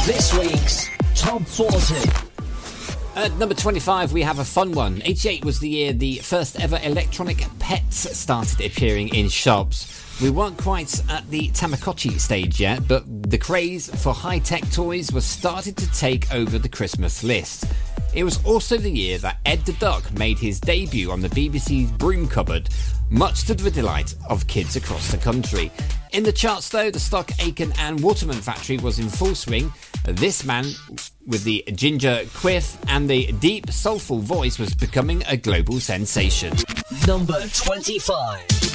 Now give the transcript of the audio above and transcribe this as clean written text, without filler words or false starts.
This week's Top 40. At number 25, we have a fun one. 88 was the year the first ever electronic pets started appearing in shops. We weren't quite at the Tamagotchi stage yet, but the craze for high-tech toys was starting to take over the Christmas list. It was also the year that Ed the Duck made his debut on the BBC's Broom Cupboard, much to the delight of kids across the country. In the charts though, the Stock Aitken and Waterman factory was in full swing. This man with the ginger quiff and the deep soulful voice was becoming a global sensation. Number 25.